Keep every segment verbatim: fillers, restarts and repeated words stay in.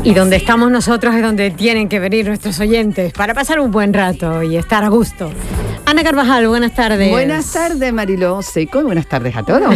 Y donde estamos nosotros es donde tienen que venir nuestros oyentes para pasar un buen rato y estar a gusto. Ana Carvajal, buenas tardes. Buenas tardes, Mariló Seco, y buenas tardes a todos.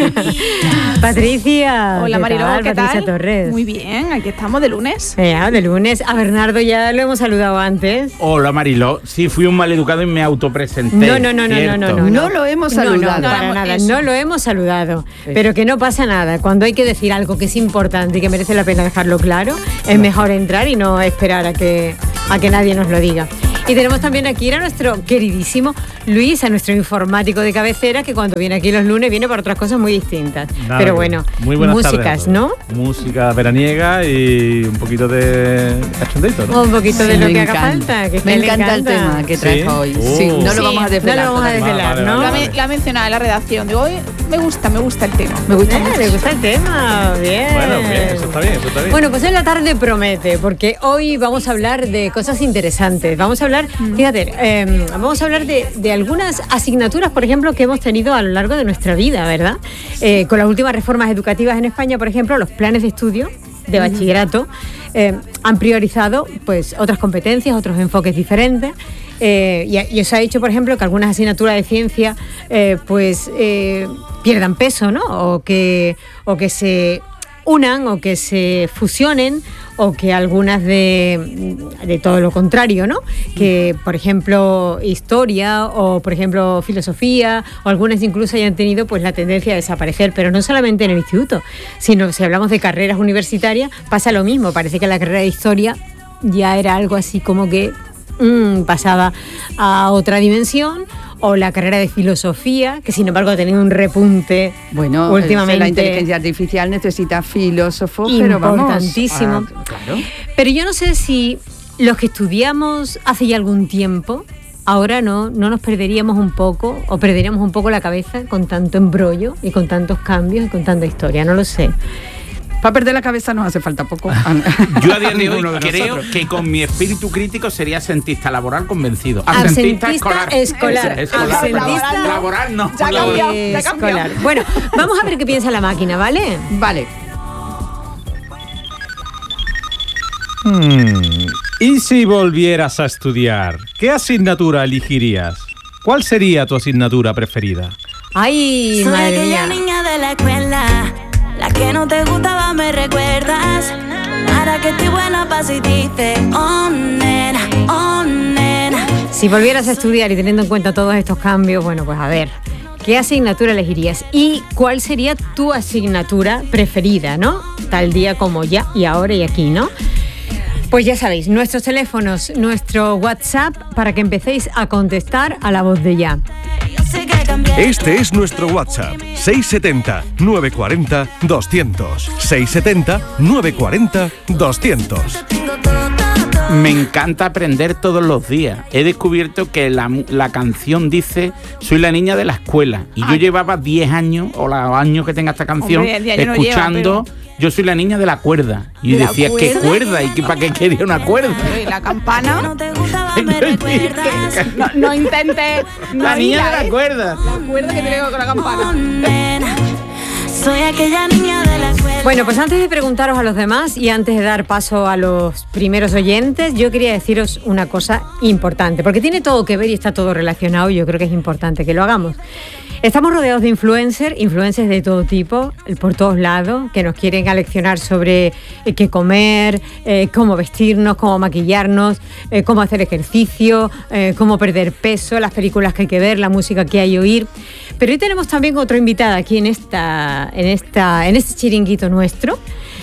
Patricia. Hola, Mariló, tal? ¿qué Patricia tal? Torres. Muy bien, aquí estamos de lunes. Ya, de lunes. A Bernardo ya lo hemos saludado antes. Hola, Mariló. Sí, fui un maleducado y me autopresenté. No, no, no, no, no, no, no. No lo hemos saludado. No, no, para nada, no lo hemos saludado. Pero que no pasa nada. Cuando hay que decir algo que es importante y que merece la pena dejarlo claro, es mejor entrar y no esperar a que, a que nadie nos lo diga. Y tenemos también aquí a nuestro queridísimo Luis, a nuestro informático de cabecera, que cuando viene aquí los lunes viene por otras cosas muy distintas. Nada, pero bueno, muy buenas músicas, tardes, ¿no? Música veraniega y un poquito de cachondeito, ¿no? Un poquito de Sí, lo me que haga encanta. falta. Que Me le encanta el tema que traes ¿Sí? hoy. Oh. Sí, no Sí, lo vamos a desvelar. no lo vamos a todavía. desvelar, Vale, ¿no? vale, La, vale. me- la ha mencionado en la redacción. Digo, hoy me gusta, me gusta el tema. Me gusta Eh, mucho. le gusta el tema, bien. Bueno, bien, eso está bien, eso está bien. Bueno, pues en la tarde promete, porque hoy vamos a hablar de cosas interesantes. Vamos a hablar, fíjate, eh, vamos a hablar de, de algunas asignaturas, por ejemplo, que hemos tenido a lo largo de nuestra vida, ¿verdad? Eh, con las últimas reformas educativas en España, por ejemplo, los planes de estudio de bachillerato eh, han priorizado pues otras competencias, otros enfoques diferentes. Eh, y, y eso ha hecho, por ejemplo, que algunas asignaturas de ciencia eh, pues eh, pierdan peso, ¿no? O que, o que se unan o que se fusionen, o que algunas de, de todo lo contrario, ¿no? Que, por ejemplo, historia o, por ejemplo, filosofía, o algunas incluso hayan tenido pues la tendencia a desaparecer, pero no solamente en el instituto, sino si hablamos de carreras universitarias, pasa lo mismo. Parece que la carrera de historia ya era algo así como que mmm, pasaba a otra dimensión, o la carrera de filosofía, que sin embargo ha tenido un repunte Bueno, últimamente. la inteligencia artificial necesita filósofos, pero vamos. Importantísimo. Ah, claro. Pero yo no sé si los que estudiamos hace ya algún tiempo, ahora no, no nos perderíamos un poco, o perderíamos un poco la cabeza con tanto embrollo y con tantos cambios y con tanta historia, no lo sé. Para perder la cabeza nos hace falta poco. Yo a día de hoy Ninguno de creo nosotros. que con mi espíritu crítico sería asentista laboral convencido. Absentista escolar. escolar. Escolar. Absentista laboral no. Ya ha laboral. cambiado, ya ha cambiado. Escolar. Bueno, vamos a ver qué piensa la máquina, ¿vale? Vale. Hmm, ¿Y si volvieras a estudiar? ¿Qué asignatura elegirías? ¿Cuál sería tu asignatura preferida? Ay, Soy madre aquella mía. niña de la escuela, la que no te gustaba, me recuerdas. Ahora que estoy buena pa' si dices, oh nena, oh nena. Si volvieras a estudiar y teniendo en cuenta todos estos cambios, bueno, pues a ver, ¿qué asignatura elegirías? ¿Y cuál sería tu asignatura preferida, no? Tal día como ya y ahora y aquí, ¿no? Pues ya sabéis, nuestros teléfonos, nuestro WhatsApp, para que empecéis a contestar a la voz de ya. Yo sé que cambié. Este es nuestro WhatsApp, seis siete cero, nueve cuatro cero, doscientos. seis siete cero, nueve cuatro cero, doscientos. Tengo todo, todo, todo. Me encanta aprender todos los días. He descubierto que la, la canción dice soy la niña de la escuela. Y yo llevaba diez años, o los años que tenga esta canción, Hombre, diez años no escuchando lleva, yo soy la niña de la cuerda. Y ¿De la decía, ¿qué cuerda? cuerda? ¿Y qué, para qué quería una cuerda? Y la campana. No te gustaba, me recuerdas. No, no intentes. No La niña de la digas, ¿eh? cuerda. La cuerda que tengo con la Oh campana. nena, soy aquella niña de la escuela. Bueno, pues antes de preguntaros a los demás y antes de dar paso a los primeros oyentes, yo quería deciros una cosa importante, porque tiene todo que ver y está todo relacionado y yo creo que es importante que lo hagamos. Estamos rodeados de influencers, influencers de todo tipo, por todos lados, que nos quieren aleccionar sobre eh, qué comer, eh, cómo vestirnos, cómo maquillarnos, eh, cómo hacer ejercicio, eh, cómo perder peso, las películas que hay que ver, la música que hay que oír. Pero hoy tenemos también otra invitada aquí en esta, en esta, en este chiringuito nuestro,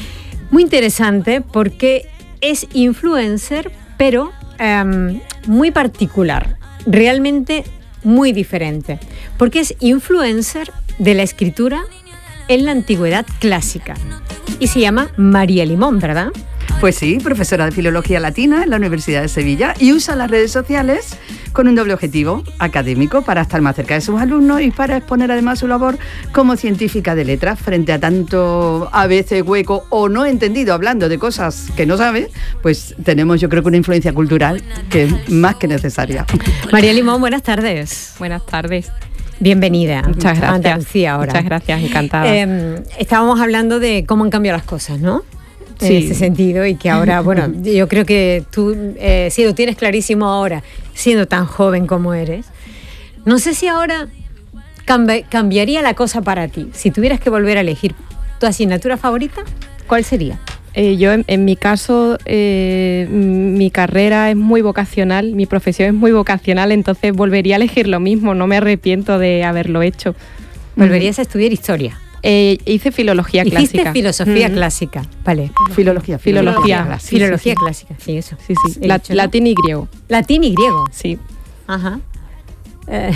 muy interesante porque es influencer, pero um, muy particular, realmente muy diferente, porque es influencer de la escritura en la antigüedad clásica y se llama María Limón, ¿verdad? Pues sí, profesora de Filología Latina en la Universidad de Sevilla y usa las redes sociales con un doble objetivo académico para estar más cerca de sus alumnos y para exponer además su labor como científica de letras frente a tanto a veces hueco o no entendido hablando de cosas que no sabe, pues tenemos yo creo que una influencia cultural que es más que necesaria. María Limón, buenas tardes. Buenas tardes. Bienvenida. Muchas gracias. A Andalucía ahora. Muchas gracias, encantada. Eh, estábamos hablando de cómo han cambiado las cosas, ¿no? en Sí. ese sentido y que ahora, bueno, yo creo que tú, eh, si lo tienes clarísimo ahora, siendo tan joven como eres, no sé si ahora cambi- cambiaría la cosa para ti. Si tuvieras que volver a elegir tu asignatura favorita, ¿cuál sería? Eh, yo, en, en mi caso, eh, mi carrera es muy vocacional, mi profesión es muy vocacional, entonces volvería a elegir lo mismo, no me arrepiento de haberlo hecho. ¿Volverías a estudiar historia? Eh, hice filología Hiciste clásica. filosofía Mm. clásica, vale. Filología, Filología. clásica. Sí, Filología sí, sí. clásica, sí, eso. Sí, sí, He La- dicho, ¿no? latín y griego. Latín y griego. Sí. Ajá. Eh,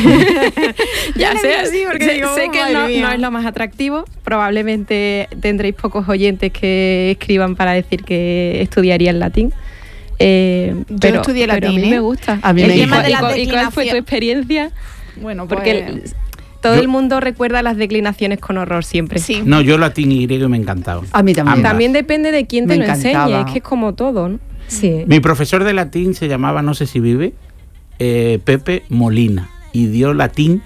Ya le sé, miro así porque sé, digo, sé oh, que madre no, mía. no es lo más atractivo. Probablemente tendréis pocos oyentes que escriban para decir que estudiarían latín. Eh, Yo pero, estudié pero latín, a mí ¿eh? me gusta. A mí ¿Y me cuál- encanta. y El tema cuál- de ¿Y la cuál fue tu declinación- experiencia? Bueno, Porque pues, el- todo Yo- el mundo recuerda las declinaciones con horror siempre. sí. No, yo latín y griego me encantaba. A mí también. Ambas. También depende de quién te Me lo enseñe, encantaba. es que es como todo, ¿no? sí. Mi profesor de latín se llamaba, no sé si vive, eh, Pepe Molina, y dio latín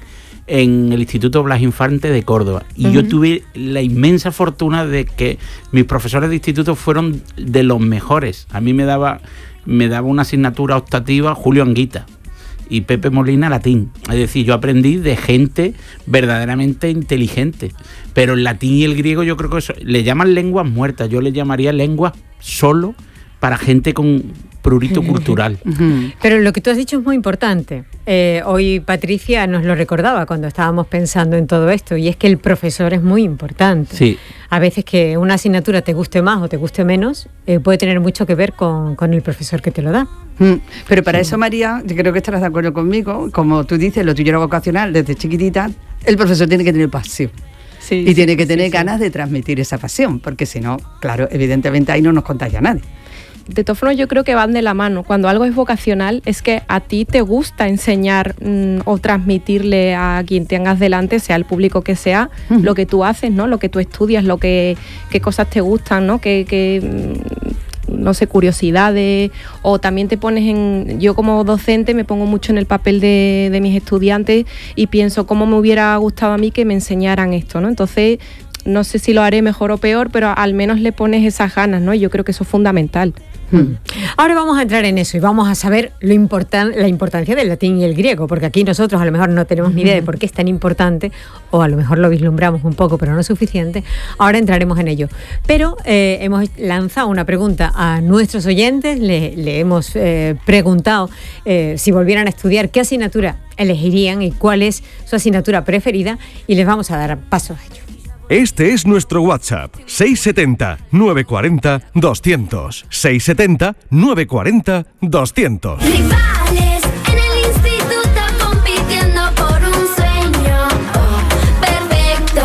en el Instituto Blas Infante de Córdoba. Y yo tuve la inmensa fortuna de que mis profesores de instituto fueron de los mejores. A mí me daba, me daba una asignatura optativa Julio Anguita y Pepe Molina latín. Es decir, yo aprendí de gente verdaderamente inteligente. Pero el latín y el griego yo creo que eso, le llaman lenguas muertas. Yo le llamaría lenguas solo para gente con prurito cultural. Ujú. Pero lo que tú has dicho es muy importante. Eh, hoy Patricia nos lo recordaba cuando estábamos pensando en todo esto, y es que el profesor es muy importante. Sí. A veces que una asignatura te guste más o te guste menos, eh, puede tener mucho que ver con, con el profesor que te lo da. Mm, Pero para eso, María, yo creo que estarás de acuerdo conmigo. Como tú dices, lo tuyo era vocacional desde chiquitita. El profesor tiene que tener pasión. Sí, Y sí, tiene que sí, tener sí. ganas de transmitir esa pasión, porque si no, claro, evidentemente ahí no nos contagia nadie. De todas formas, yo creo que van de la mano. Cuando algo es vocacional, es que a ti te gusta enseñar mm, o transmitirle a quien tengas delante, sea el público que sea, Ujú. lo que tú haces, ¿no? Lo que tú estudias, lo que, qué cosas te gustan, ¿no? Que, que, mm, no sé, curiosidades. O también te pones en... Yo como docente me pongo mucho en el papel de, de mis estudiantes y pienso cómo me hubiera gustado a mí que me enseñaran esto, ¿no? Entonces, no sé si lo haré mejor o peor, pero al menos le pones esas ganas, ¿no? Y yo creo que eso es fundamental. Mm. Ahora vamos a entrar en eso y vamos a saber lo importan- la importancia del latín y el griego, porque aquí nosotros a lo mejor no tenemos ni idea de por qué es tan importante, o a lo mejor lo vislumbramos un poco, pero no suficiente. Ahora entraremos en ello. Pero eh, hemos lanzado una pregunta a nuestros oyentes, le, le hemos eh, preguntado eh, si volvieran a estudiar, qué asignatura elegirían y cuál es su asignatura preferida, y les vamos a dar paso a ello. Este es nuestro WhatsApp, seis siete cero, nueve cuatro cero, doscientos. seis siete cero, nueve cuatro cero, doscientos. Rivales en el instituto compitiendo por un sueño oh, perfecto,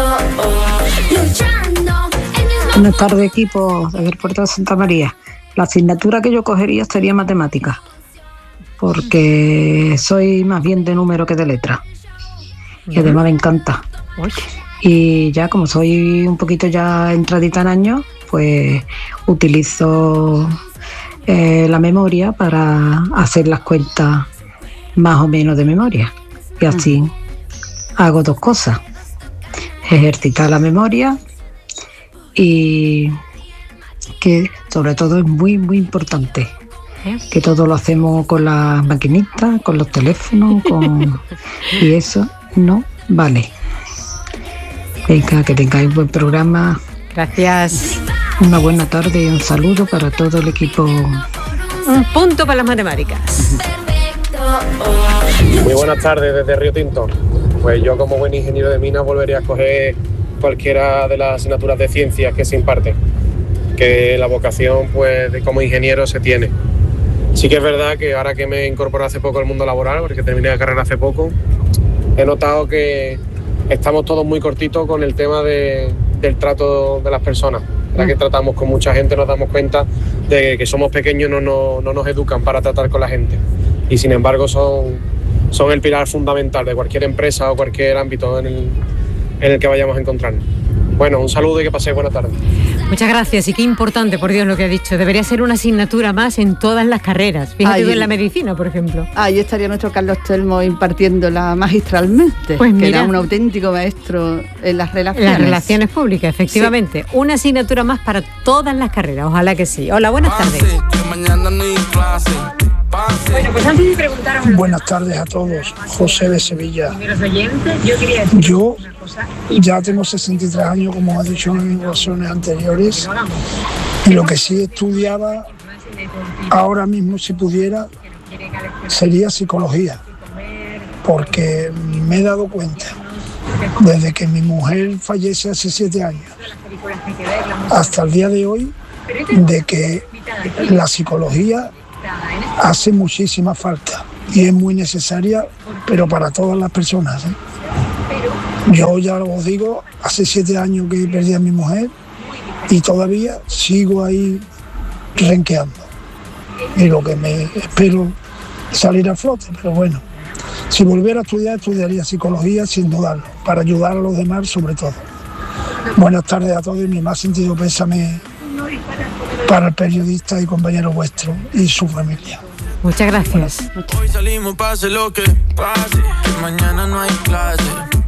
oh, luchando el mismo. Buenas tardes, equipo del aeropuerto de Santa María. La asignatura que yo cogería sería matemáticas, porque soy más bien de número que de letra. Y además me encanta. Y ya como soy un poquito ya entradita en años, pues utilizo eh, la memoria para hacer las cuentas más o menos de memoria. Y así hago dos cosas. Ejercitar la memoria y que sobre todo es muy, muy importante. Que todo lo hacemos con las maquinitas, con los teléfonos, con... y eso no vale. Venga, que tengáis buen programa. Gracias. Una buena tarde y un saludo para todo el equipo. Un punto para las matemáticas. Muy buenas tardes desde Río Tinto. Pues yo como buen ingeniero de minas volvería a escoger cualquiera de las asignaturas de ciencias que se imparten, que la vocación pues de como ingeniero se tiene. Sí que es verdad que ahora que me incorporé hace poco al mundo laboral, porque terminé la carrera hace poco, he notado que estamos todos muy cortitos con el tema de, del trato de las personas. La que tratamos con mucha gente, nos damos cuenta de que somos pequeños, no, no, no nos educan para tratar con la gente. Y sin embargo son, son el pilar fundamental de cualquier empresa o cualquier ámbito en el, en el que vayamos a encontrarnos. Bueno, un saludo y que paséis buena tarde. Muchas gracias, y qué importante, por Dios, lo que ha dicho. Debería ser una asignatura más en todas las carreras. Fíjate tú en la medicina, por ejemplo. Ahí estaría nuestro Carlos Telmo impartiéndola magistralmente, pues mira, que era un auténtico maestro en las relaciones. Las relaciones públicas, efectivamente. Sí. Una asignatura más para todas las carreras, ojalá que sí. Hola, buenas tardes. Bueno, pues antes de preguntaros... Buenas tardes a todos, José de Sevilla. Yo ya tengo sesenta y tres años, como he dicho en ocasiones anteriores, y lo que sí estudiaba ahora mismo, si pudiera, sería psicología, porque me he dado cuenta, desde que mi mujer fallece hace siete años, hasta el día de hoy, de que la psicología hace muchísima falta y es muy necesaria, pero para todas las personas, ¿eh? Yo ya os digo, hace siete años que perdí a mi mujer y todavía sigo ahí renqueando. Y lo que me espero es salir a flote, pero bueno, si volviera a estudiar, estudiaría psicología sin dudarlo, para ayudar a los demás sobre todo. Buenas tardes a todos y mi más sentido pésame para el periodista y compañero vuestro y su familia. Muchas gracias. Hoy salimos, pase lo que pase, que mañana no hay clase.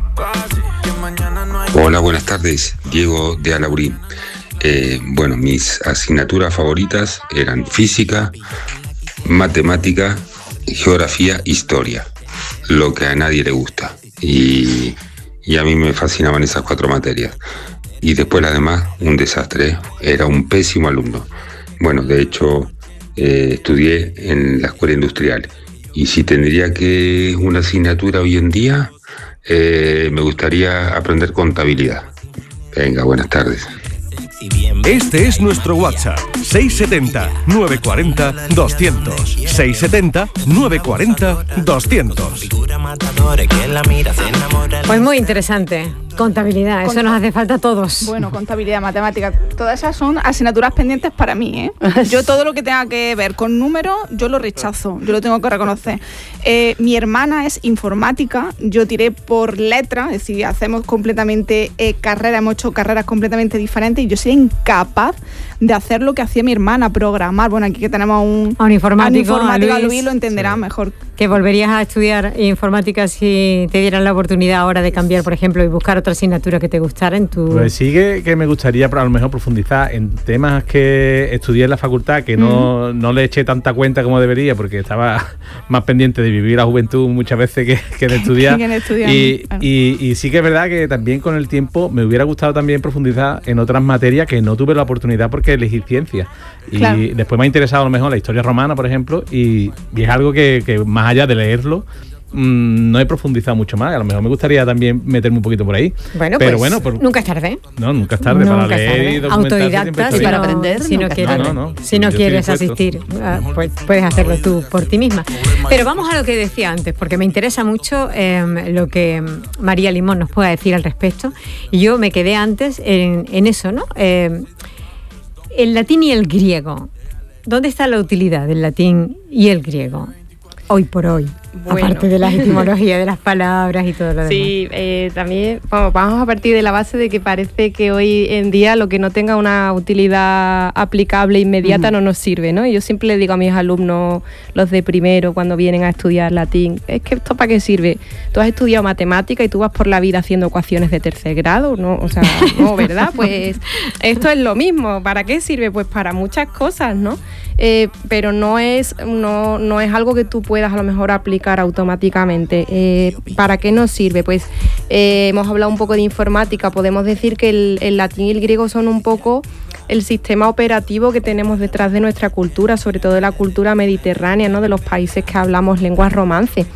Hola, buenas tardes, Diego de Alaurín. Eh, bueno, mis asignaturas favoritas eran física, matemática, geografía, historia, lo que a nadie le gusta. Y, y a mí me fascinaban esas cuatro materias. Y después las demás, un desastre, era un pésimo alumno. Bueno, de hecho, eh, estudié en la escuela industrial. Y si tendría que una asignatura hoy en día, eh, me gustaría aprender contabilidad. Venga, buenas tardes. Este es nuestro WhatsApp, seis siete cero, nueve cuatro cero, doscientos. seis siete cero, nueve cuatro cero, doscientos. Pues muy interesante. Contabilidad, eso nos hace falta a todos. Bueno, contabilidad, matemáticas, todas esas son asignaturas pendientes para mí, ¿eh? Yo todo lo que tenga que ver con números, yo lo rechazo, yo lo tengo que reconocer. Eh, mi hermana es informática, yo tiré por letras, es decir, hacemos completamente eh, carreras, hemos hecho carreras completamente diferentes y yo soy incapaz de hacer lo que hacía mi hermana, programar. Bueno, aquí que tenemos un, a un informático, a un informático a Luis, a Luis lo entenderá sí. mejor. ¿Que volverías a estudiar informática si te dieran la oportunidad ahora de cambiar, por ejemplo, y buscar otra asignatura que te gustara en tu...? Pues sí que, que me gustaría a lo mejor profundizar en temas que estudié en la facultad, que no, mm. no le eché tanta cuenta como debería, porque estaba más pendiente de vivir la juventud muchas veces que, que de estudiar. y, y, y sí que es verdad que también con el tiempo me hubiera gustado también profundizar en otras materias que no tuve la oportunidad porque elegí ciencias. Y claro. Después me ha interesado a lo mejor la historia romana, por ejemplo, y, y es algo que, que más allá de leerlo, mmm, no he profundizado mucho más. A lo mejor me gustaría también meterme un poquito por ahí. Bueno, pero pues bueno, por... nunca es tarde. No, nunca es tarde nunca para leer tarde. y documentarse. Autodidacta, si para aprender, si no quieres, no, no, no. Si no quieres asistir, uh, pues puedes hacerlo tú por ti misma. Pero vamos a lo que decía antes, porque me interesa mucho eh, lo que María Limón nos pueda decir al respecto. Y yo me quedé antes en, en eso, ¿no? Eh, el latín y el griego. ¿Dónde está la utilidad del latín y el griego? Hoy por hoy, bueno. Aparte de la etimología de las palabras y todo lo demás. Sí, eh, también vamos, vamos a partir de la base de que parece que hoy en día lo que no tenga una utilidad aplicable inmediata uh-huh. no nos sirve, ¿no? Y yo siempre le digo a mis alumnos, los de primero, cuando vienen a estudiar latín, es que esto ¿para qué sirve? Tú has estudiado matemática y tú vas por la vida haciendo ecuaciones de tercer grado, ¿no? O sea, no, ¿verdad? Pues esto es lo mismo. ¿Para qué sirve? Pues para muchas cosas, ¿no? Eh, pero no es, no, no es algo que tú puedas a lo mejor aplicar automáticamente. Eh, ¿Para qué nos sirve? Pues eh, hemos hablado un poco de informática, podemos decir que el, el latín y el griego son un poco el sistema operativo que tenemos detrás de nuestra cultura, sobre todo de la cultura mediterránea, ¿no? De los países que hablamos lenguas romances.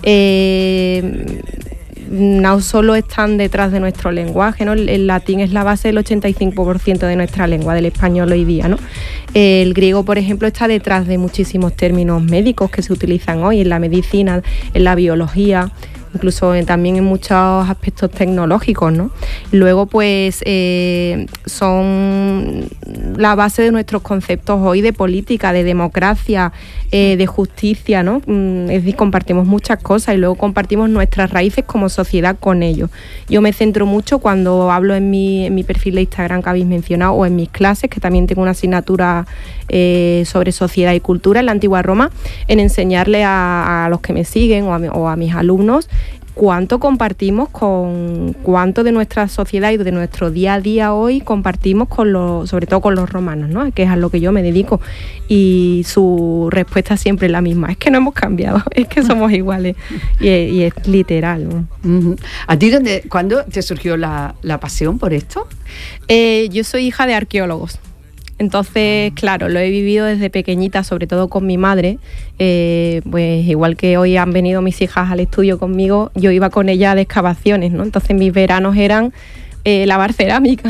Eh, no solo están detrás de nuestro lenguaje, ¿no? El, el latín es la base del ochenta y cinco por ciento de nuestra lengua, del español hoy día, ¿no? El griego, por ejemplo, está detrás de muchísimos términos médicos que se utilizan hoy en la medicina, en la biología, incluso en, también en muchos aspectos tecnológicos, ¿no? Luego, pues, eh, son la base de nuestros conceptos hoy de política, de democracia, eh, de justicia, ¿no? Es decir, compartimos muchas cosas y luego compartimos nuestras raíces como sociedad con ellos. Yo me centro mucho cuando hablo en mi, en mi perfil de Instagram que habéis mencionado o en mis clases, que también tengo una asignatura eh, sobre sociedad y cultura en la antigua Roma, en enseñarle a, a los que me siguen o a, o a mis alumnos cuánto compartimos con, cuánto de nuestra sociedad y de nuestro día a día hoy compartimos con los, sobre todo con los romanos, ¿no? Que es a lo que yo me dedico. Y su respuesta siempre es la misma: es que no hemos cambiado, es que somos iguales. Y es, y es literal, ¿no? Uh-huh. ¿A ti dónde, cuándo te surgió la, la pasión por esto? Eh, yo soy hija de arqueólogos. Entonces, claro, lo he vivido desde pequeñita, sobre todo con mi madre. Eh, pues igual que hoy han venido mis hijas al estudio conmigo, yo iba con ella de excavaciones, ¿no? Entonces mis veranos eran eh, lavar cerámica.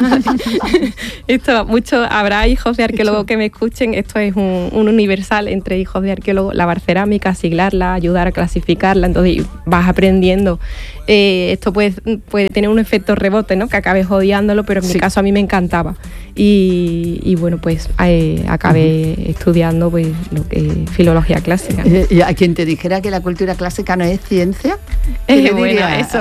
Esto, mucho, habrá hijos de arqueólogos que me escuchen, esto es un, un universal entre hijos de arqueólogos: lavar cerámica, siglarla, ayudar a clasificarla. Entonces vas aprendiendo. Eh, esto puede, puede tener un efecto rebote, ¿no? Que acabes odiándolo, pero en sí. mi caso a mí me encantaba. Y, y bueno, pues eh, acabé uh-huh. estudiando pues lo que filología clásica. Eh, ¿Y a quien te dijera que la cultura clásica no es ciencia? Eh, bueno, eso,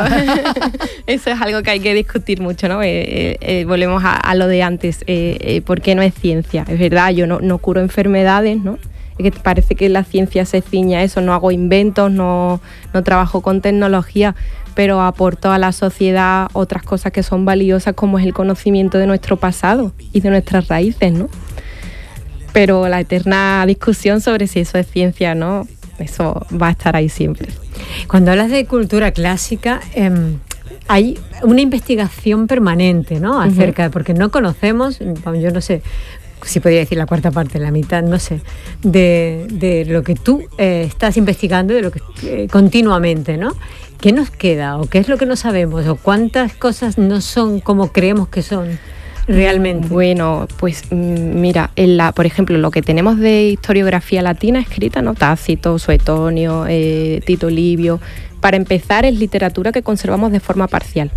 eso es algo que hay que discutir mucho, ¿no? Eh, eh, eh, volvemos a, a lo de antes. Eh, eh, ¿Por qué no es ciencia? Es verdad, yo no, no curo enfermedades, ¿no? Es que parece que la ciencia se ciña a eso, no hago inventos, no, no trabajo con tecnología, pero aporto a la sociedad otras cosas que son valiosas, como es el conocimiento de nuestro pasado y de nuestras raíces, ¿no? Pero la eterna discusión sobre si eso es ciencia o no, eso va a estar ahí siempre. Cuando hablas de cultura clásica, eh, hay una investigación permanente, ¿no? Acerca de, porque no conocemos, yo no sé si podría decir la cuarta parte, la mitad, no sé, de, de lo que tú eh, estás investigando, de lo que eh, continuamente, ¿no? ¿Qué nos queda o qué es lo que no sabemos o cuántas cosas no son como creemos que son realmente? Bueno, pues mira, en la, por ejemplo, lo que tenemos de historiografía latina escrita, ¿no? Tácito, Suetonio, eh, Tito Livio, para empezar es literatura que conservamos de forma parcial.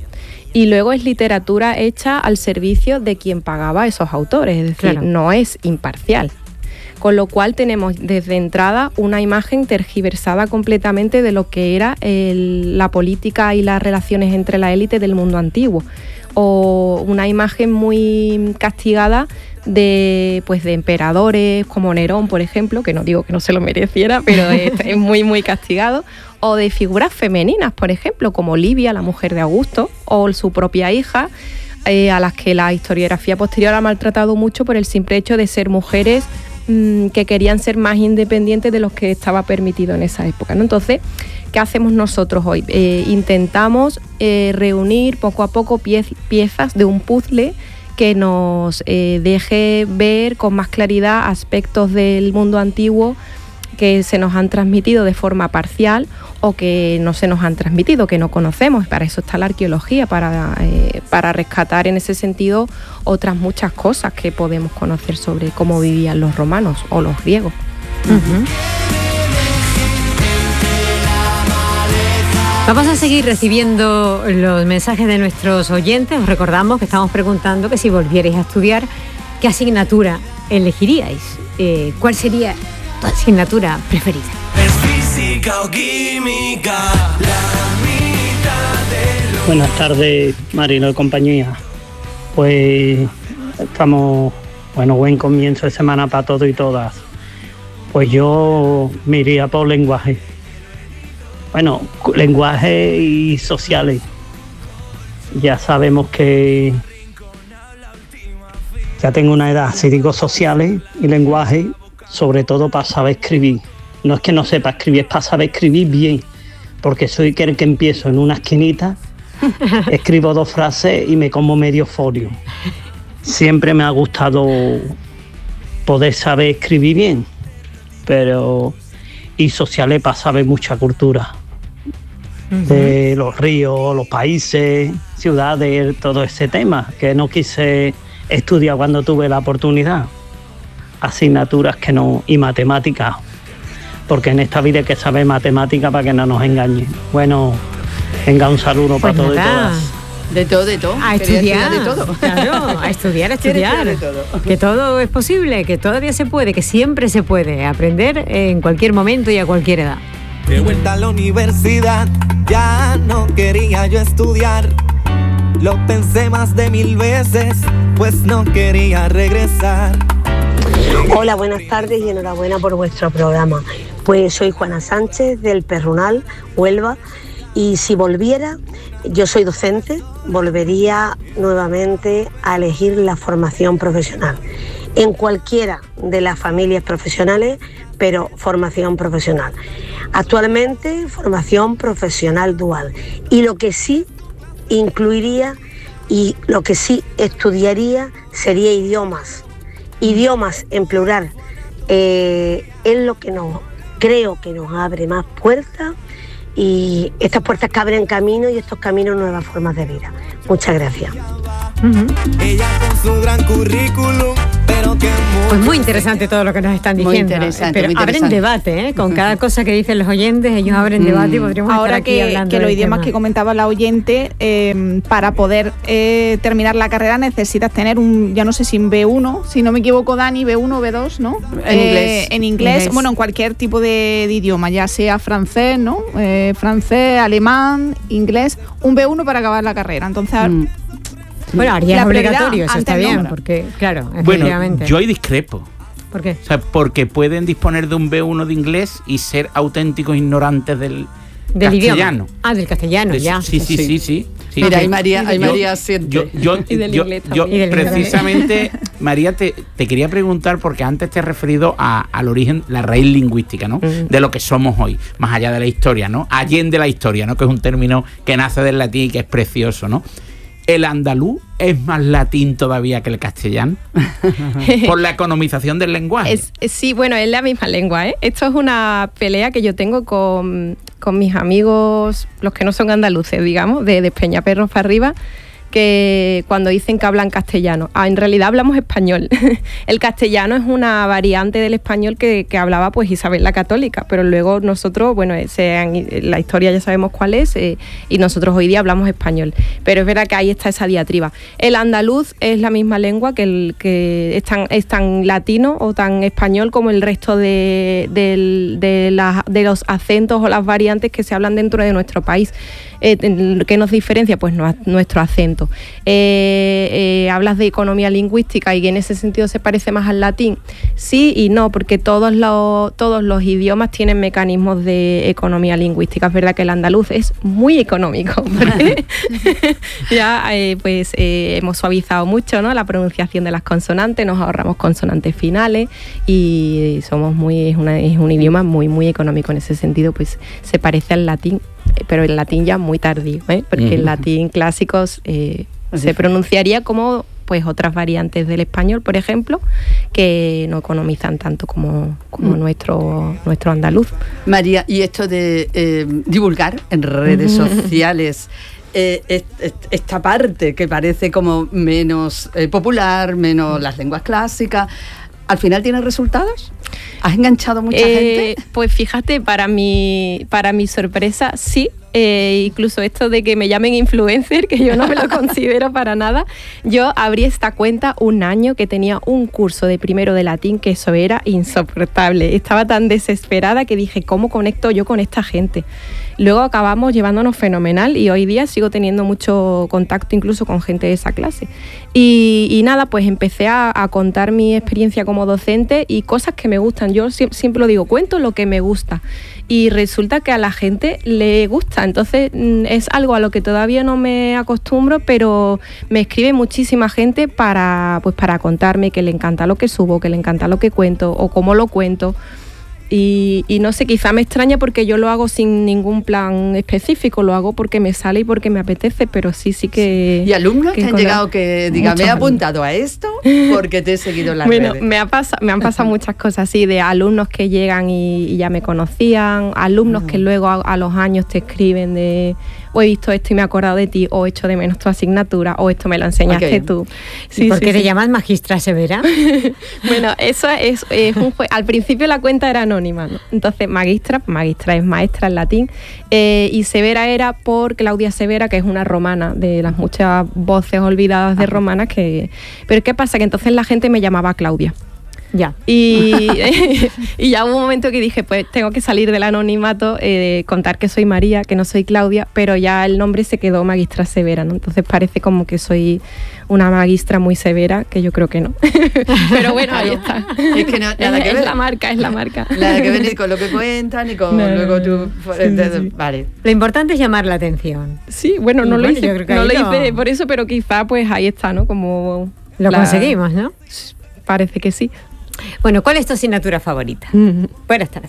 Y luego es literatura hecha al servicio de quien pagaba a esos autores, es decir, claro, no es imparcial. Con lo cual tenemos desde entrada una imagen tergiversada completamente de lo que era el, la política y las relaciones entre la élite del mundo antiguo. O una imagen muy castigada de, pues, de emperadores como Nerón, por ejemplo, que no digo que no se lo mereciera, pero es, es muy, muy castigado. O de figuras femeninas, por ejemplo, como Livia, la mujer de Augusto, o su propia hija, eh, a las que la historiografía posterior ha maltratado mucho por el simple hecho de ser mujeres mmm, que querían ser más independientes de los que estaba permitido en esa época, ¿no? Entonces, ¿qué hacemos nosotros hoy? Eh, intentamos eh, reunir poco a poco pie- piezas de un puzzle que nos eh, deje ver con más claridad aspectos del mundo antiguo que se nos han transmitido de forma parcial o que no se nos han transmitido, que no conocemos. Para eso está la arqueología, para, eh, para rescatar en ese sentido otras muchas cosas que podemos conocer sobre cómo vivían los romanos o los griegos. Uh-huh. Vamos a seguir recibiendo los mensajes de nuestros oyentes. Os recordamos que estamos preguntando que si volvierais a estudiar, ¿qué asignatura elegiríais? Eh, ¿Cuál sería tu asignatura preferida? ¿Es física o química? La mitad de lo... Buenas tardes, Marino y compañía. Pues estamos, bueno, buen comienzo de semana para todos y todas. Pues yo me iría por lenguaje. Bueno, lenguaje y sociales. Ya sabemos que ya tengo una edad, si digo sociales y lenguaje, sobre todo para saber escribir. No es que no sepa escribir, es para saber escribir bien, porque soy el que empiezo en una esquinita, escribo dos frases y me como medio folio. Siempre me ha gustado poder saber escribir bien, pero y sociales para saber mucha cultura. De los ríos, los países, ciudades, todo ese tema que no quise estudiar cuando tuve la oportunidad. Asignaturas que no, y matemáticas. porque en esta vida hay que saber matemática para que no nos engañen. Bueno, venga, un saludo Pues para todos y nada. todas. De todo, de todo. A Quería estudiar, de todo. claro, a estudiar, a Quiere estudiar. estudiar de todo. Que todo es posible, que todavía se puede, que siempre se puede aprender en cualquier momento y a cualquier edad. De vuelta a la universidad, ya no quería yo estudiar. Lo pensé más de mil veces, pues no quería regresar. Hola, buenas tardes y enhorabuena por vuestro programa. Pues soy Juana Sánchez del Perrunal, Huelva, y si volviera, yo soy docente, volvería nuevamente a elegir la formación profesional. En cualquiera de las familias profesionales, pero formación profesional. Actualmente, formación profesional dual. Y lo que sí incluiría y lo que sí estudiaría sería idiomas. Idiomas en plural. Eh, es lo que nos, creo que nos abre más puertas, y estas puertas que abren camino y estos caminos nuevas formas de vida. Muchas gracias. Uh-huh. Ella con su gran currículum, pero que Pues muy interesante todo lo que nos están Muy diciendo. interesante, Pero muy abren interesante. debate, ¿eh? Con cada cosa que dicen los oyentes, ellos abren debate y podríamos Ahora estar aquí que, hablando que los del idiomas tema. que comentaba la oyente, eh, para poder eh, terminar la carrera necesitas tener un, ya no sé si un B uno, si no me equivoco, Dani, B uno o B dos, ¿no? En inglés. En inglés, Inglés. bueno, en cualquier tipo de, de idioma, ya sea francés, ¿no? Eh, francés, alemán, inglés, un B uno para acabar la carrera. Entonces, Mm. Bueno, haría la prioridad obligatorio, eso ante está el bien, nombre. porque, claro, Bueno, efectivamente. yo ahí discrepo. ¿Por qué? O sea, porque pueden disponer de un B uno de inglés y ser auténticos ignorantes del, Del castellano. idioma. Ah, del castellano, De- ya. Sí, sí, sí, sí. sí. Mira, ahí Yo- María, ahí yo- María siente. Yo, yo, Y del yo- inglés yo también. Y del inglés. precisamente, María, te, te quería preguntar, porque antes te he referido a- al origen, la raíz lingüística, ¿no? Mm. De lo que somos hoy, más allá de la historia, ¿no? Allende la historia, ¿no? Que es un término que nace del latín y que es precioso, ¿no? ¿El andaluz es más latín todavía que el castellano? Por la economización del lenguaje. Es, es- sí, bueno, es la misma lengua, ¿eh? Esto es una pelea que yo tengo con, con mis amigos, los que no son andaluces, digamos, de, de Peñaperros para arriba, que cuando dicen que hablan castellano, ah, en realidad hablamos español. El castellano es una variante del español que, que hablaba pues Isabel la Católica, pero luego nosotros, bueno, se han- la historia ya sabemos cuál es, eh, y nosotros hoy día hablamos español. Pero es verdad que ahí está esa diatriba. El andaluz es la misma lengua que, el, que es, tan, es tan latino o tan español como el resto de, del- de, las- de los acentos o las variantes que se hablan dentro de nuestro país. Eh, ¿Qué nos diferencia? Pues no- nuestro acento. Eh, eh, hablas de economía lingüística y que en ese sentido se parece más al latín. Sí y no, porque todos los, todos los idiomas tienen mecanismos de economía lingüística. Es verdad que el andaluz es muy económico, porque ya eh, pues eh, hemos suavizado mucho, ¿no?, la pronunciación de las consonantes, nos ahorramos consonantes finales y somos muy, es, una- es un idioma muy, muy económico en ese sentido, pues se parece al latín, pero el latín ya muy tardío, ¿eh? Porque Ujú. el latín clásicos eh, Es se diferente. pronunciaría como pues otras variantes del español, por ejemplo, que no economizan tanto como, como Mm. nuestro, nuestro andaluz. María, y esto de eh, divulgar en redes sociales, eh, est- est- esta parte que parece como menos eh, popular, menos las lenguas clásicas, ¿al final tiene resultados? ¿Has enganchado mucha Eh, gente? Pues fíjate, para mi, para mi sorpresa, sí. Eh, incluso esto de que me llamen influencer, que yo no me lo considero para nada. Yo abrí esta cuenta un año que tenía un curso de primero de latín, que eso era insoportable. Estaba tan desesperada que dije, ¿cómo conecto yo con esta gente? Luego acabamos llevándonos fenomenal y hoy día sigo teniendo mucho contacto incluso con gente de esa clase. Y, y nada, pues empecé a, a contar mi experiencia como docente y cosas que me gustan. Yo sie- siempre lo digo, cuento lo que me gusta. Y resulta que a la gente le gusta. Entonces mm, es algo a lo que todavía no me acostumbro, pero me escribe muchísima gente para, pues, para contarme que le encanta lo que subo, que le encanta lo que cuento o cómo lo cuento. Y, y no sé, quizá me extraña porque yo lo hago sin ningún plan específico, lo hago porque me sale y porque me apetece, pero sí, sí que... ¿Y alumnos que que han encontrar- llegado que digan, Muchos me he alumnos. apuntado a esto porque te he seguido en las Bueno, redes? me, ha pasa- me han pasado muchas cosas así, de alumnos que llegan y, y ya me conocían, alumnos que luego a, a los años te escriben de, o he visto esto y me he acordado de ti, o he hecho de menos tu asignatura, o esto me lo enseñaste bien. tú. ¿Y por qué te llamas magistra Severa? Bueno, eso es, es un jue- al principio la cuenta era anónima. anónima, ¿no? Entonces, magistra, magistra es maestra en latín, eh, y Severa era por Claudia Severa, que es una romana, de las muchas voces olvidadas de romanas que... Pero ¿qué pasa? Que entonces la gente me llamaba Claudia. Ya. Y, y ya hubo un momento que dije, pues tengo que salir del anonimato, eh, contar que soy María, que no soy Claudia, pero ya el nombre se quedó Magistra Severa, ¿no? Entonces parece como que soy una magistra muy severa, que yo creo que no. Pero bueno, ahí está. Es que no, nada es, que es ver. la marca, es la marca. Nada que ver ni con lo que cuentan, ni con No, luego tú... sí, sí. Vale. Lo importante es llamar la atención. Sí, bueno, no Y lo bueno, hice, yo creo que no ahí lo lo- hice por eso, pero quizá pues ahí está, ¿no? Como... Lo la- conseguimos, ¿no? Parece que sí. Bueno, ¿cuál es tu asignatura favorita? Buenas tardes.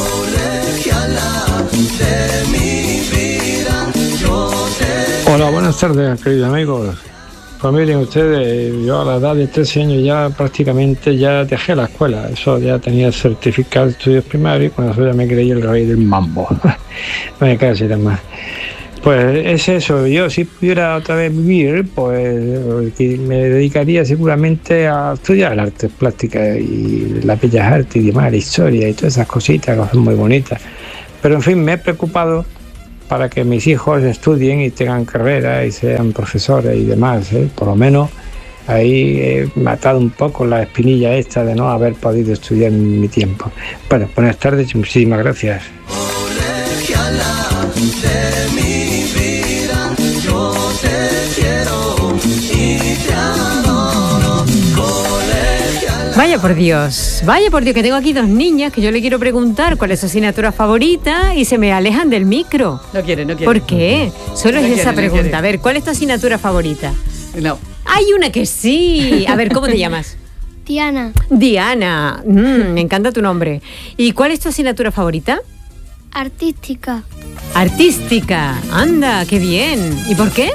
Hola, buenas tardes, queridos amigos. Pues miren ustedes, yo a la edad de trece años ya prácticamente ya dejé la escuela. Eso ya tenía el certificado de estudios primarios y con eso ya me creí el rey del mambo. No me casi nada más. Pues es eso, yo si pudiera otra vez vivir, pues que me dedicaría seguramente a estudiar artes plásticas y las bellas artes y demás, la historia y todas esas cositas que son muy bonitas. Pero en fin, me he preocupado para que mis hijos estudien y tengan carrera y sean profesores y demás, ¿eh? Por lo menos ahí he matado un poco la espinilla esta de no haber podido estudiar en mi tiempo. Bueno, buenas tardes y muchísimas gracias. Vaya por Dios, vaya por Dios, que tengo aquí dos niñas que yo le quiero preguntar cuál es su asignatura favorita y se me alejan del micro. No quiere, no quiere. ¿Por qué? Solo No es quiere, esa no pregunta. quiere. A ver, ¿cuál es tu asignatura favorita? No. Hay una que sí. A ver, ¿cómo te llamas? Diana, Diana. Mm, me encanta tu nombre. ¿Y cuál es tu asignatura favorita? artística, Artística. Anda, qué bien. ¿Y por qué?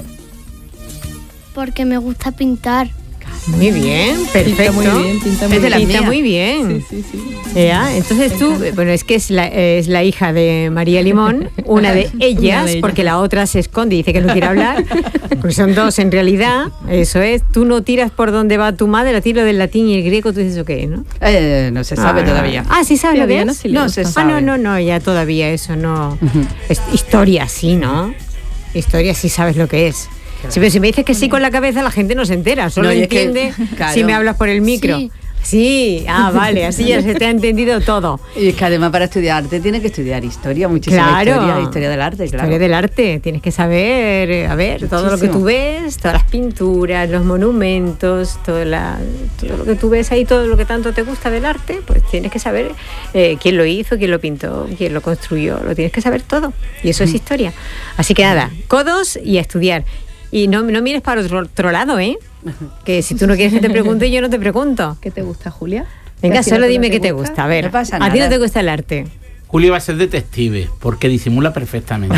porque me gusta pintar. Muy bien, perfecto. muy bien, pinta muy Es de las bien. mías. Pinta muy bien. Sí, sí, sí. Ya, entonces tú, bueno, es que es la, es la hija de María Limón, una de ellas, Una de ellas. porque la otra se esconde y dice que no quiere hablar, porque son dos en realidad, eso es, tú no tiras por donde va tu madre, la tiro del latín y el griego, tú dices, ¿ok? ¿No? Eh, no se sabe Ah, todavía. Ah, ¿sí sabes Sí, a lo que Diana es? sí le No gusta. se Ah, sabe. no, no, no, ya todavía eso no. Es historia sí, ¿no? Historia sí sabes lo que es. Sí, pero si me dices que sí con la cabeza, la gente no se entera, solo No, y es que, entiende claro. si me hablas por el micro. Sí. Sí, ah, vale, así ya se te ha entendido todo. Y es que además para estudiar arte tienes que estudiar historia, muchísima Claro. historia, historia del arte, claro. Historia del arte, tienes que saber, eh, a ver, todo lo que Muchísimo. tú ves, todas las pinturas, los monumentos, todo, la, todo lo que tú ves ahí, todo lo que tanto te gusta del arte, pues tienes que saber eh, quién lo hizo, quién lo pintó, quién lo construyó, lo tienes que saber todo. Y eso es historia. Así que nada, codos y a estudiar. Y no, no mires para otro, otro lado, ¿eh? Que si tú no quieres que te pregunte, yo no te pregunto. ¿Qué te gusta, Julia? Venga, ¿Qué solo asignatura dime te qué te gusta? gusta. A ver, No pasa a ti no nada. te gusta el arte. Julio va a ser detective, porque disimula perfectamente.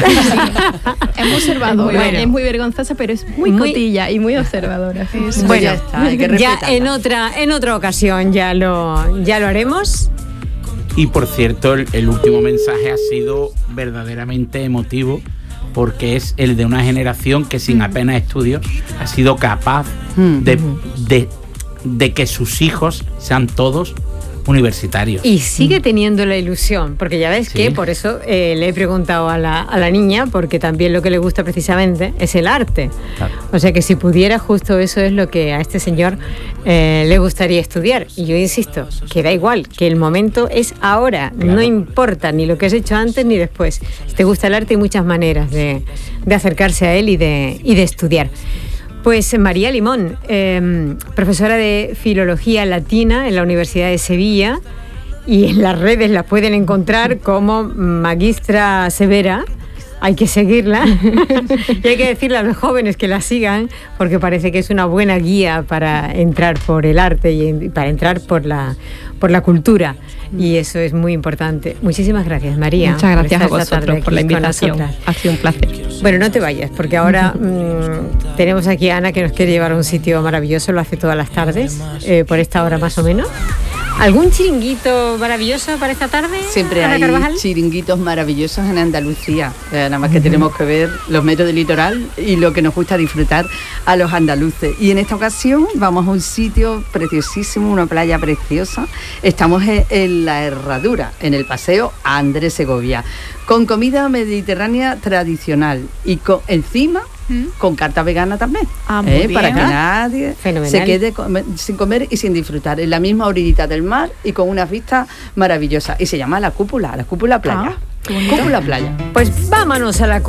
Es muy Es observador. muy, Bueno. es muy vergonzosa, pero es muy, Muy- cotilla y muy observadora. Sí, sí. Pues ya está, hay que ya respetarla. en otra, en otra ocasión ya lo, ya lo haremos. Y por cierto, el, el último mensaje ha sido verdaderamente emotivo, porque es el de una generación que sin apenas estudios ha sido capaz de, de, de que sus hijos sean todos universitarios. Y sigue teniendo la ilusión, porque ya ves Sí. que por eso eh, le he preguntado a la, a la niña, porque también lo que le gusta precisamente es el arte. Claro. O sea que si pudiera, justo eso es lo que a este señor eh, le gustaría estudiar. Y yo insisto, que da igual, que el momento es ahora, Claro. no importa ni lo que has hecho antes ni después. Si te gusta el arte hay muchas maneras de, de acercarse a él y de, y de estudiar. Pues María Limón, eh, profesora de Filología Latina en la Universidad de Sevilla, y en las redes la pueden encontrar como Magistra Severa. Hay que seguirla y hay que decirle a los jóvenes que la sigan, porque parece que es una buena guía para entrar por el arte y en- para entrar por la, por la cultura, y eso es muy importante. Muchísimas gracias, María. Muchas gracias a por estar esta tarde vosotros por la aquí con invitación. nosotras. Ha sido un placer. Bueno, no te vayas, porque ahora mm, tenemos aquí a Ana, que nos quiere llevar a un sitio maravilloso, lo hace todas las tardes, eh, por esta hora más o menos. ¿Algún chiringuito maravilloso para esta tarde? Siempre Ana hay Carvajal? chiringuitos maravillosos en Andalucía. Eh, nada más que tenemos que ver los metros del litoral y lo que nos gusta disfrutar a los andaluces. Y en esta ocasión vamos a un sitio preciosísimo, una playa preciosa. Estamos en, en La Herradura, en el Paseo Andrés Segovia, con comida mediterránea tradicional y con, encima... con carta vegana también, ah, ¿eh? Para que nadie Fenomenal. se quede come, sin comer y sin disfrutar, en la misma orillita del mar y con unas vistas maravillosas. Y se llama La Cúpula, La Cúpula Playa. Ah, Cúpula Playa. Pues vámonos a La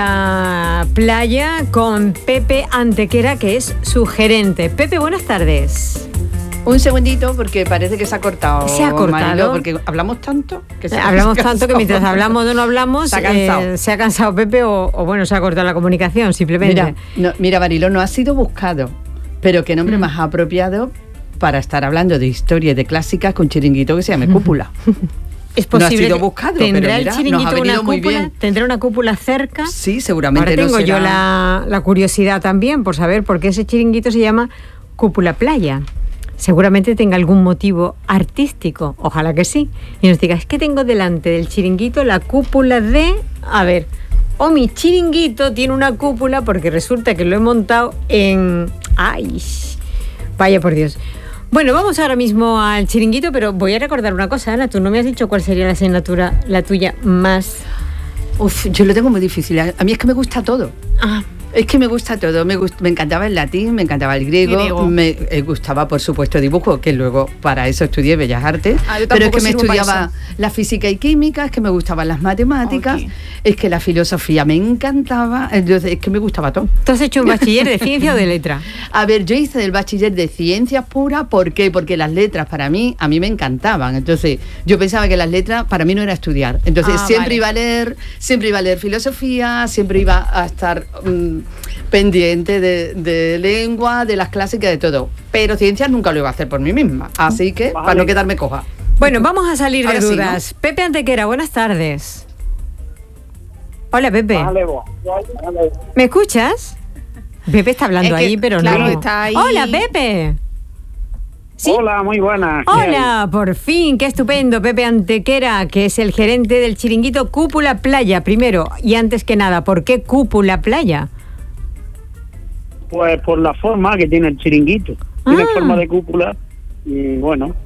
Cúpula Playa con Pepe Antequera, que es su gerente. Pepe, buenas tardes. Un segundito, porque parece que se ha cortado. Se ha cortado. Marilo, porque hablamos tanto que se Hablamos se ha tanto que mientras hablamos o no hablamos, se ha cansado, eh, se ha cansado Pepe o, o bueno, se ha cortado la comunicación, simplemente. Mira, no, mira Marilo, no ha sido buscado, pero qué nombre mm. más apropiado para estar hablando de historia y de clásicas con chiringuito que se llame Cúpula. Es posible. No ha sido buscado, ¿Tendrá pero mira, el chiringuito nos ha venido una muy cúpula? bien. ¿Tendrá una cúpula cerca? Sí, seguramente. Ahora tengo no será... yo la, la curiosidad también por saber por qué ese chiringuito se llama Cúpula Playa. Seguramente tenga algún motivo artístico, ojalá que sí. Y nos diga, es que tengo delante del chiringuito la cúpula de... A ver, o mi chiringuito tiene una cúpula porque resulta que lo he montado en... ¡Ay! Vaya por Dios. Bueno, vamos ahora mismo al chiringuito, pero voy a recordar una cosa, Ana. Tú no me has dicho cuál sería la asignatura, la tuya más... Uf, yo lo tengo muy difícil. A mí es que me gusta todo. Ah. Es que me gusta todo, me, gust, me encantaba el latín, me encantaba el griego, griego. me eh, gustaba por supuesto dibujo, que luego para eso estudié Bellas Artes, ah, pero es que me estudiaba la física y química, es que me gustaban las matemáticas, okay. es que la filosofía me encantaba, entonces es que me gustaba todo. ¿Tú has hecho un bachiller de ciencia o de letra? A ver, yo hice el bachiller de ciencias pura, ¿por qué? Porque las letras para mí, a mí me encantaban, entonces yo pensaba que las letras para mí no era estudiar, entonces ah, siempre vale. iba a leer, siempre iba a leer filosofía, siempre iba a estar... Um, pendiente de, de lengua, de las clásicas, de todo. Pero ciencias nunca lo iba a hacer por mí misma. Así que, vale. para no quedarme coja. Bueno, vamos a salir de Ahora dudas. Sí, ¿no? Pepe Antequera, buenas tardes. Hola, Pepe. Vale, vale. ¿Me escuchas? Pepe está hablando es que, ahí, pero claro, no. Está ahí. Hola, Pepe. ¿Sí? Hola, muy buenas. Hola, por fin, qué estupendo. Pepe Antequera, que es el gerente del chiringuito Cúpula Playa. Primero, y antes que nada, ¿por qué Cúpula Playa? Pues por la forma que tiene el chiringuito. Ah. Tiene forma de cúpula y bueno.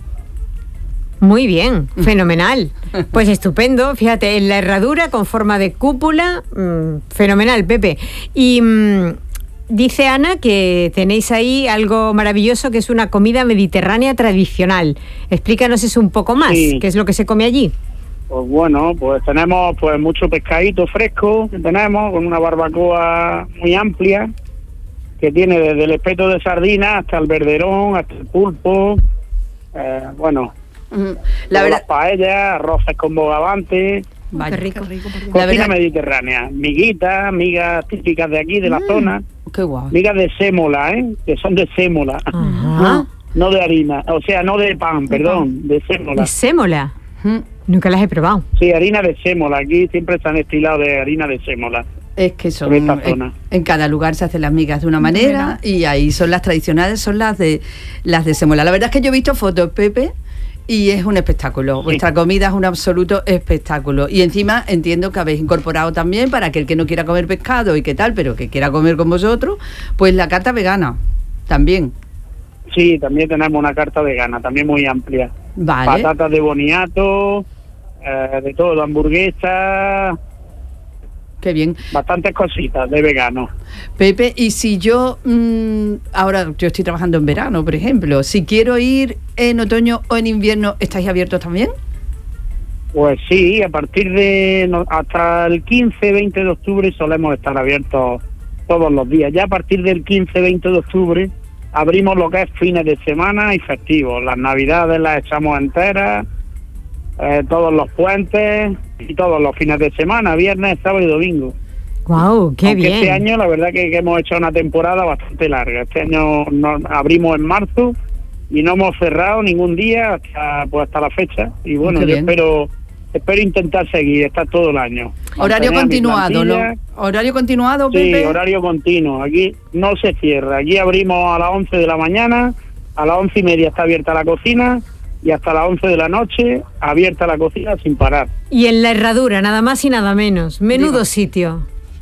Muy bien, fenomenal. Pues estupendo, fíjate, en la herradura con forma de cúpula, mmm, fenomenal, Pepe. Y mmm, dice Ana que tenéis ahí algo maravilloso que es una comida mediterránea tradicional. Explícanos eso un poco más, sí. ¿Qué es lo que se come allí? Pues bueno, pues tenemos pues mucho pescadito fresco que tenemos, con una barbacoa muy amplia, que tiene desde el espeto de sardina hasta el verderón, hasta el pulpo, eh, bueno, mm, la verdad... las paellas, arroces con bogavante, Vaya, qué rico, rico cocina verdad... mediterránea, miguitas, migas típicas de aquí, de la mm, zona, qué guau. Migas de sémola, ¿eh? Que son de sémola, no, no de harina, o sea, no de pan, perdón, de sémola. ¿De sémola? Mm. Nunca las he probado. Sí, harina de sémola, aquí siempre están estilados de harina de sémola. Es que son en, en cada lugar se hacen las migas de una manera y ahí son las tradicionales, son las de las de sémola. La verdad es que yo he visto fotos, Pepe, y es un espectáculo. Sí. Vuestra comida es un absoluto espectáculo. Y encima entiendo que habéis incorporado también para aquel que no quiera comer pescado y qué tal, pero que quiera comer con vosotros, pues la carta vegana también. Sí, también tenemos una carta vegana, también muy amplia. Vale. Patatas de boniato, eh, de todo, hamburguesas. Qué bien. Bastantes cositas de vegano. Pepe, y si yo, mmm, ahora yo estoy trabajando en verano, por ejemplo, si quiero ir en otoño o en invierno, ¿estáis abiertos también? Pues sí, a partir de, hasta el quince, veinte de octubre solemos estar abiertos todos los días. Ya a partir del quince, veinte de octubre abrimos lo que es fines de semana y festivos. Las navidades las echamos enteras, eh, todos los puentes y todos los fines de semana, viernes, sábado y domingo. ¡Guau! ¡Qué Aunque bien! Este año la verdad que, que hemos hecho una temporada bastante larga. Este año nos abrimos en marzo y no hemos cerrado ningún día hasta, pues hasta la fecha. Y bueno, yo espero espero intentar seguir, estar todo el año. Horario continuado, ¿no? Horario continuado, Pepe. Sí, horario continuo. Aquí no se cierra. Aquí abrimos a las once de la mañana, a las once y media está abierta la cocina y hasta las once de la noche abierta la cocina sin parar. Y en la Herradura, nada más y nada menos. Menudo Digo. sitio.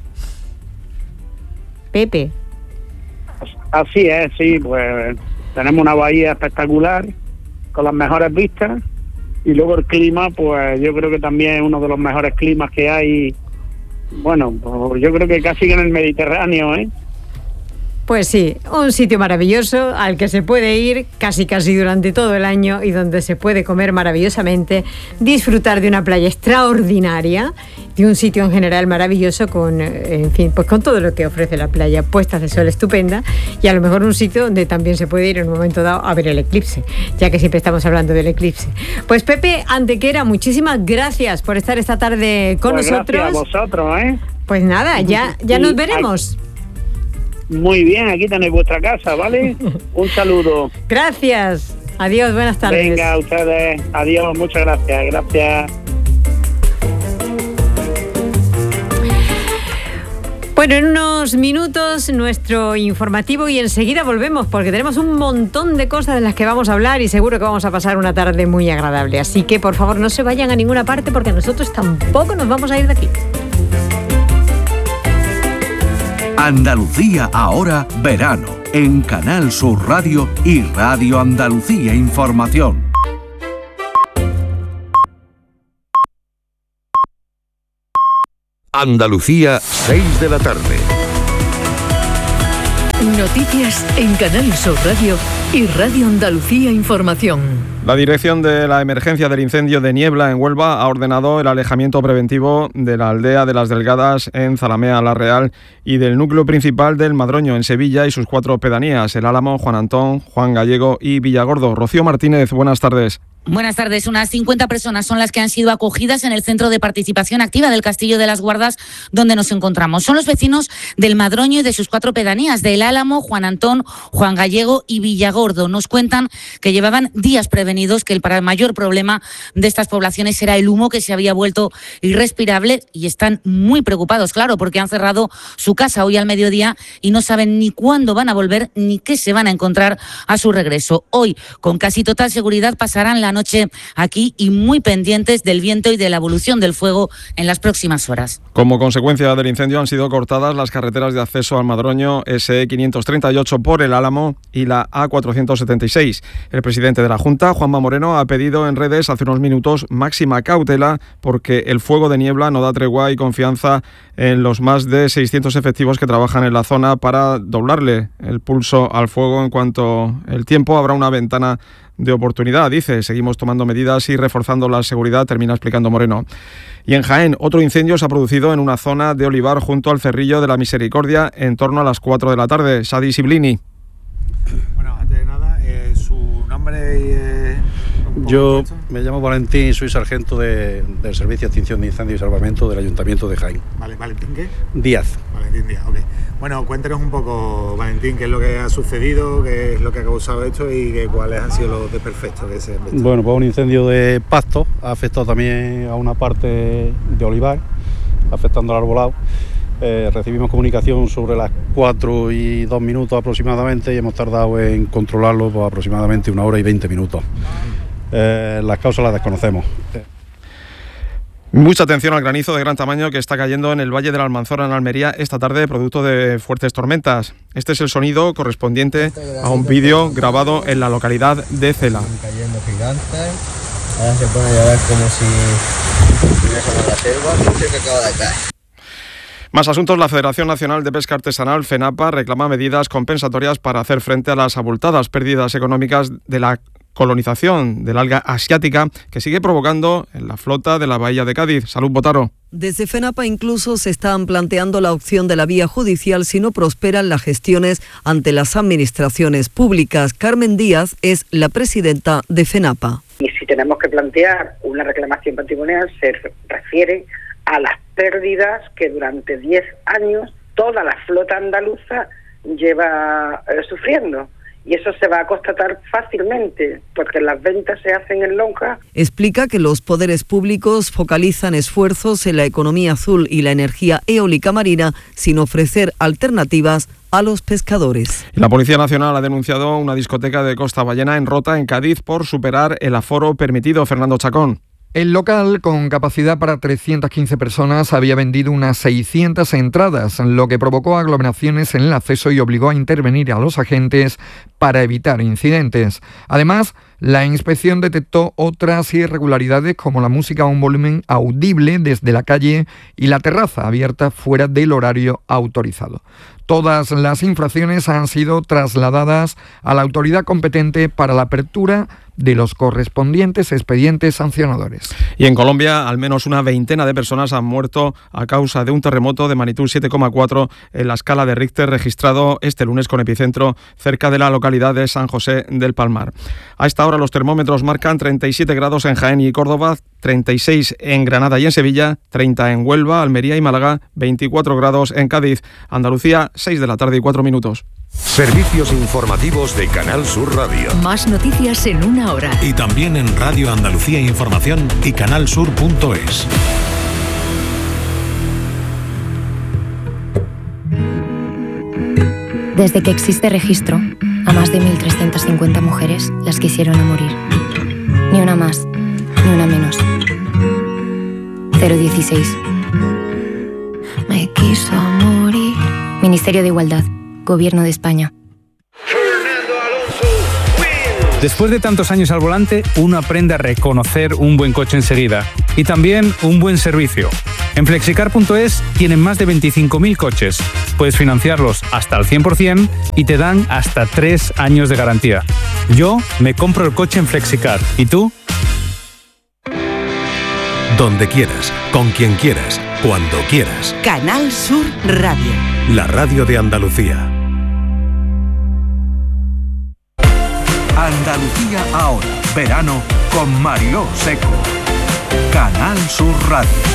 Pepe. Así es, sí, pues tenemos una bahía espectacular con las mejores vistas y luego el clima, pues yo creo que también es uno de los mejores climas que hay, bueno, pues yo creo que casi en el Mediterráneo, ¿eh? Pues sí, un sitio maravilloso al que se puede ir casi casi durante todo el año y donde se puede comer maravillosamente, disfrutar de una playa extraordinaria, de un sitio en general maravilloso con, en fin, pues con todo lo que ofrece la playa, puestas de sol estupenda y a lo mejor un sitio donde también se puede ir en un momento dado a ver el eclipse, ya que siempre estamos hablando del eclipse. Pues Pepe Antequera, muchísimas gracias por estar esta tarde con pues nosotros. Gracias a vosotros, ¿eh? Pues nada, ya, ya nos veremos. Muy bien, aquí tenéis vuestra casa, ¿vale? Un saludo. Gracias. Adiós, buenas tardes. Venga, a ustedes. Adiós, muchas gracias. Gracias. Bueno, en unos minutos nuestro informativo y enseguida volvemos porque tenemos un montón de cosas de las que vamos a hablar y seguro que vamos a pasar una tarde muy agradable. Así que por favor no se vayan a ninguna parte porque nosotros tampoco nos vamos a ir de aquí. Andalucía ahora verano en Canal Sur Radio y Radio Andalucía Información. Andalucía, seis de la tarde. Noticias en Canal Sur Radio y Radio Andalucía Información. La Dirección de la Emergencia del Incendio de Niebla en Huelva ha ordenado el alejamiento preventivo de la aldea de Las Delgadas en Zalamea La Real y del núcleo principal del Madroño en Sevilla y sus cuatro pedanías, El Álamo, Juan Antón, Juan Gallego y Villagordo. Rocío Martínez, buenas tardes. Buenas tardes. Unas cincuenta personas son las que han sido acogidas en el Centro de Participación Activa del Castillo de las Guardas, donde nos encontramos. Son los vecinos del Madroño y de sus cuatro pedanías, de El Álamo, Juan Antón, Juan Gallego y Villagordo. Nos cuentan que llevaban días prevenidos, que el mayor problema de estas poblaciones era el humo que se había vuelto irrespirable y están muy preocupados, claro, porque han cerrado su casa hoy al mediodía y no saben ni cuándo van a volver ni qué se van a encontrar a su regreso. Hoy, con casi total seguridad, pasarán la noche aquí y muy pendientes del viento y de la evolución del fuego en las próximas horas. Como consecuencia del incendio han sido cortadas las carreteras de acceso al Madroño S E quinientos treinta y ocho por El Álamo y la A cuatrocientos setenta y seis. El presidente de la Junta, Juanma Moreno, ha pedido en redes hace unos minutos máxima cautela porque el fuego de niebla no da tregua y confianza en los más de seiscientos efectivos que trabajan en la zona para doblarle el pulso al fuego en cuanto el tiempo. Habrá una ventana de oportunidad, dice. Seguimos tomando medidas y reforzando la seguridad, termina explicando Moreno. Y en Jaén, otro incendio se ha producido en una zona de olivar junto al Cerrillo de la Misericordia en torno a las cuatro de la tarde. Sadi Siblini. Bueno, antes de nada, eh, su nombre y... Eh, Yo me llamo Valentín y soy sargento de, del Servicio de Extinción de Incendios y Salvamento del Ayuntamiento de Jaén. Vale, ¿Valentín qué? Díaz. Valentín Díaz, ok. Bueno, cuéntenos un poco, Valentín, qué es lo que ha sucedido, qué es lo que ha causado esto y qué, cuáles han sido los desperfectos que se han visto. Bueno, pues un incendio de pasto ha afectado también a una parte de olivar, afectando al arbolado. Eh, recibimos comunicación sobre las cuatro y dos minutos aproximadamente y hemos tardado en controlarlo por aproximadamente una hora y veinte minutos. Eh, las causas las desconocemos. Mucha atención al granizo de gran tamaño que está cayendo en el Valle de la Almanzora en Almería esta tarde, producto de fuertes tormentas. Este es el sonido correspondiente a un vídeo grabado en la localidad de Cela. Cayendo gigantes, ahora se pone a llover como si estuviésemos en la selva, no sé qué acaba de caer. Más asuntos. La Federación Nacional de Pesca Artesanal, FENAPA, reclama medidas compensatorias para hacer frente a las abultadas pérdidas económicas de la colonización del alga asiática que sigue provocando en la flota de la bahía de Cádiz. Salud, Botaro. Desde FENAPA incluso se están planteando la opción de la vía judicial si no prosperan las gestiones ante las administraciones públicas. Carmen Díaz es la presidenta de FENAPA. Y si tenemos que plantear una reclamación patrimonial, se refiere a las pérdidas que durante diez años toda la flota andaluza lleva eh, sufriendo. y eso se va a constatar fácilmente, porque las ventas se hacen en lonja. Explica que los poderes públicos focalizan esfuerzos en la economía azul y la energía eólica marina sin ofrecer alternativas a los pescadores. La Policía Nacional ha denunciado una discoteca de Costa Ballena en Rota, en Cádiz, por superar el aforo permitido. Fernando Chacón. El local, con capacidad para trescientas quince personas, había vendido unas seiscientas entradas, lo que provocó aglomeraciones en el acceso y obligó a intervenir a los agentes para evitar incidentes. Además, la inspección detectó otras irregularidades, como la música a un volumen audible desde la calle y la terraza abierta fuera del horario autorizado. Todas las infracciones han sido trasladadas a la autoridad competente para la apertura de los correspondientes expedientes sancionadores. Y en Colombia, al menos una veintena de personas han muerto a causa de un terremoto de magnitud siete coma cuatro en la escala de Richter, registrado este lunes con epicentro cerca de la localidad de San José del Palmar. A esta hora los termómetros marcan treinta y siete grados en Jaén y Córdoba, treinta y seis en Granada y en Sevilla, treinta en Huelva, Almería y Málaga, veinticuatro grados en Cádiz. Andalucía, seis de la tarde y cuatro minutos. Servicios informativos de Canal Sur Radio. Más noticias en una hora. Y también en Radio Andalucía Información y canalsur punto es. Desde que existe registro, a más de mil trescientas cincuenta mujeres las quisieron a morir. Ni una más, ni una menos. cero dieciséis. Me quiso morir. Ministerio de Igualdad. Gobierno de España. Después de tantos años al volante, uno aprende a reconocer un buen coche enseguida y también un buen servicio. En flexicar punto es tienen más de veinticinco mil coches. Puedes financiarlos hasta al cien por ciento y te dan hasta tres años de garantía. Yo me compro el coche en Flexicar. ¿Y tú? Donde quieras, con quien quieras, cuando quieras. Canal Sur Radio. La radio de Andalucía. Andalucía ahora, verano con Mariló Seco. Canal Sur Radio.